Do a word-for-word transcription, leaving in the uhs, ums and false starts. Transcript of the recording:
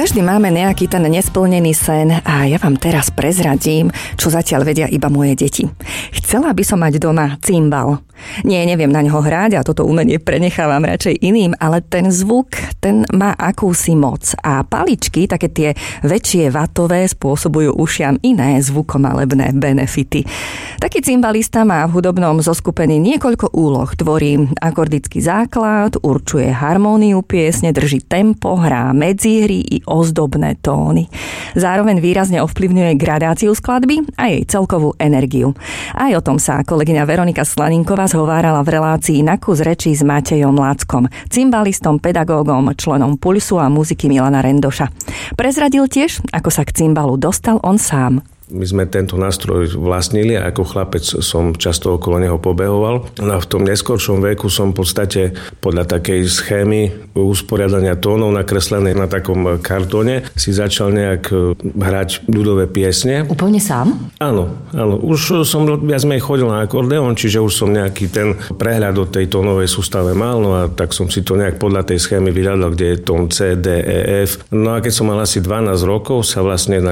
Každý máme nejaký ten nesplnený sen a ja vám teraz prezradím, čo zatiaľ vedia iba moje deti. Chcela by som mať doma cimbal. Nie, neviem na ňoho hrať a toto umenie prenechávam radšej iným, ale ten zvuk, ten má akúsi moc. A paličky, také tie väčšie vatové, spôsobujú ušiam iné zvukomalebné benefity. Taký cimbalista má v hudobnom zoskupení niekoľko úloh. Tvorí akordický základ, určuje harmóniu piesne, drží tempo, hrá medzihry i ozdobné tóny. Zároveň výrazne ovplyvňuje gradáciu skladby a jej celkovú energiu. Aj o tom sa kolegyňa Veronika Slaninková zhovárala v relácii Na kus rečí s Matejom Lackom, cimbalistom, pedagógom, členom Pulsu a muziky Milana Rendoša. Prezradil tiež, ako sa k cimbalu dostal on sám. My sme tento nástroj vlastnili a ako chlapec som často okolo neho pobehoval. No a v tom neskoršom veku som v podstate podľa takej schémy usporiadania tónov nakreslenej na takom kartóne si začal nejak hrať ľudové piesne. Úplne sám? Áno, áno. Už som viac menej chodil na akordeón, čiže už som nejaký ten prehľad o tej tónovej sústave mal, no a tak som si to nejak podľa tej schémy vyhľadal, kde je tón C, D, E, F. No a keď som mal asi dvanásť rokov, sa vlastne na